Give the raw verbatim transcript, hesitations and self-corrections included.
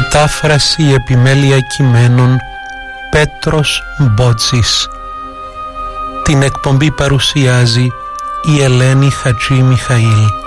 Μετάφραση επιμέλεια κειμένων Πέτρος Μπότσης. Την εκπομπή παρουσιάζει η Ελένη Χατζή Μιχαήλ.